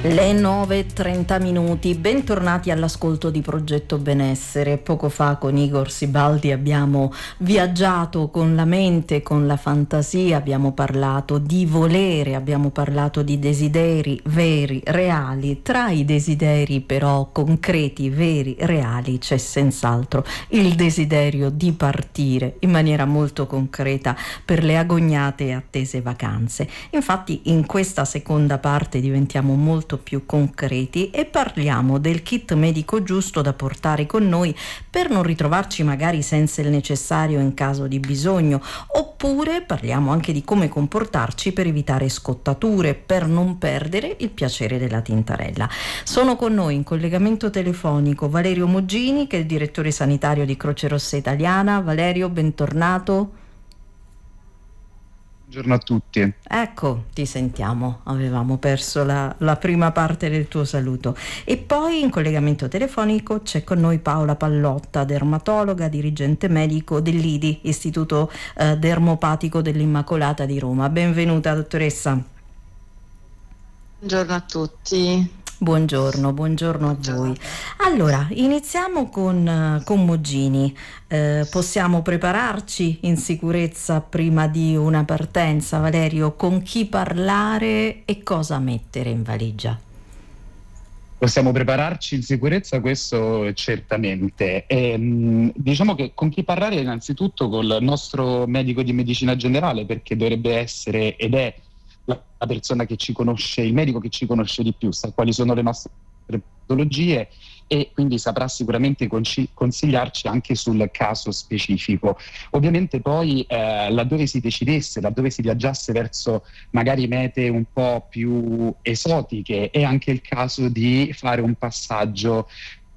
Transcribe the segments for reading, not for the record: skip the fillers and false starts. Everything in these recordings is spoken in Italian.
Le 9:30 minuti, bentornati all'ascolto di Progetto Benessere. Poco fa con Igor Sibaldi abbiamo viaggiato con la mente, con la fantasia, abbiamo parlato di volere, abbiamo parlato di desideri veri, reali. Tra i desideri però concreti, veri, reali c'è senz'altro il desiderio di partire in maniera molto concreta per le agognate e attese vacanze. Infatti in questa seconda parte diventiamo molto più concreti e parliamo del kit medico giusto da portare con noi per non ritrovarci magari senza il necessario in caso di bisogno, oppure parliamo anche di come comportarci per evitare scottature, per non perdere il piacere della tintarella. Sono con noi in collegamento telefonico Valerio Moggini, che è il direttore sanitario di Croce Rossa Italiana. Valerio, bentornato. Buongiorno a tutti. Ecco, ti sentiamo, avevamo perso la prima parte del tuo saluto. E poi in collegamento telefonico c'è con noi Paola Pallotta, dermatologa, dirigente medico dell'IDI, Istituto Dermopatico dell'Immacolata di Roma. Benvenuta, dottoressa. Buongiorno a tutti. Buongiorno a voi. Allora, iniziamo con Moggini. Possiamo prepararci in sicurezza prima di una partenza, Valerio? Con chi parlare e cosa mettere in valigia? Possiamo prepararci in sicurezza, questo certamente. Diciamo che con chi parlare innanzitutto col nostro medico di medicina generale, perché dovrebbe essere ed è la persona che ci conosce, il medico che ci conosce di più, sa quali sono le nostre patologie e quindi saprà sicuramente consigliarci anche sul caso specifico. Ovviamente poi laddove si decidesse, laddove si viaggiasse verso magari mete un po' più esotiche, è anche il caso di fare un passaggio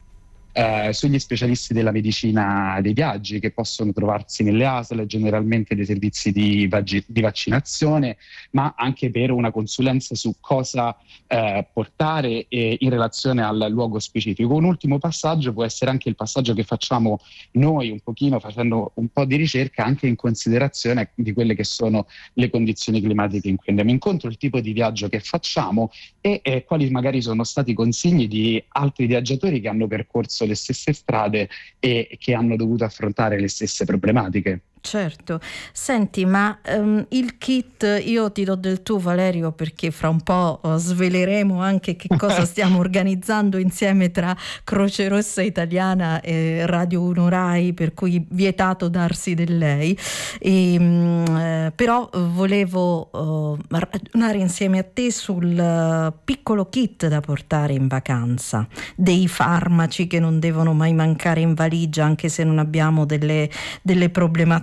sugli specialisti della medicina dei viaggi, che possono trovarsi nelle ASL, generalmente dei servizi di vaccinazione, ma anche per una consulenza su cosa portare in relazione al luogo specifico. Un ultimo passaggio può essere anche il passaggio che facciamo noi, un pochino facendo un po' di ricerca anche in considerazione di quelle che sono le condizioni climatiche in cui andiamo incontro, il tipo di viaggio che facciamo e quali magari sono stati i consigli di altri viaggiatori che hanno percorso le stesse strade e che hanno dovuto affrontare le stesse problematiche. Certo. Senti, ma il kit, io ti do del tu, Valerio, perché fra un po' sveleremo anche che cosa stiamo organizzando insieme tra Croce Rossa Italiana e Radio 1 Rai, per cui vietato darsi del lei. Però volevo ragionare insieme a te sul piccolo kit da portare in vacanza, dei farmaci che non devono mai mancare in valigia, anche se non abbiamo delle problematiche,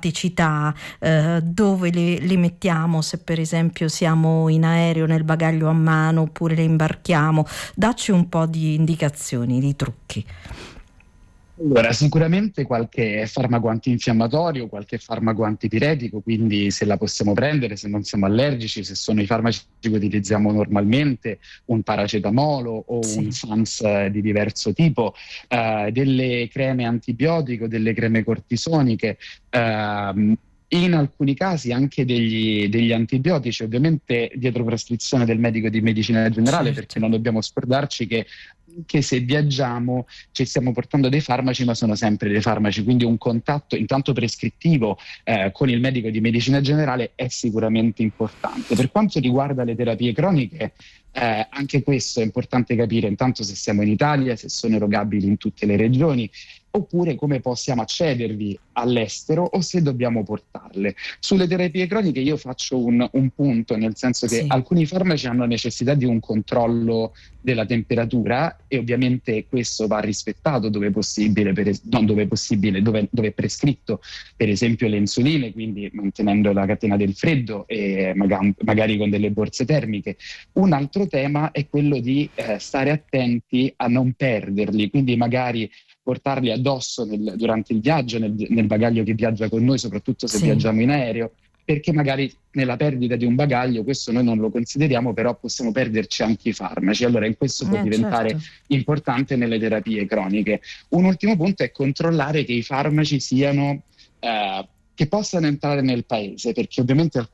dove le mettiamo, se per esempio siamo in aereo nel bagaglio a mano oppure le imbarchiamo. Dacci un po' di indicazioni, di trucchi. Allora, sicuramente qualche farmaco antinfiammatorio, qualche farmaco antipiretico, quindi se la possiamo prendere, se non siamo allergici, se sono i farmaci che utilizziamo normalmente, un paracetamolo o un SANS di diverso tipo, delle creme antibiotico, delle creme cortisoniche, in alcuni casi anche degli antibiotici, ovviamente dietro prescrizione del medico di medicina generale, perché non dobbiamo scordarci che se viaggiamo ci stiamo portando dei farmaci, ma sono sempre dei farmaci, quindi un contatto intanto prescrittivo con il medico di medicina generale è sicuramente importante. Per quanto riguarda le terapie croniche, anche questo è importante capire intanto se siamo in Italia, se sono erogabili in tutte le regioni, oppure come possiamo accedervi all'estero o se dobbiamo portarle. Sulle terapie croniche io faccio un punto, nel senso che alcuni farmaci hanno necessità di un controllo della temperatura e ovviamente questo va rispettato dove è possibile, dove è prescritto, per esempio le insuline, quindi mantenendo la catena del freddo e magari con delle borse termiche. Un altro tema è quello di stare attenti a non perderli, quindi magari portarli addosso durante il viaggio, nel bagaglio che viaggia con noi, soprattutto se viaggiamo in aereo, perché magari nella perdita di un bagaglio, questo noi non lo consideriamo, però possiamo perderci anche i farmaci. Allora in questo può diventare importante nelle terapie croniche. Un ultimo punto è controllare che i farmaci siano che possano entrare nel paese, perché ovviamente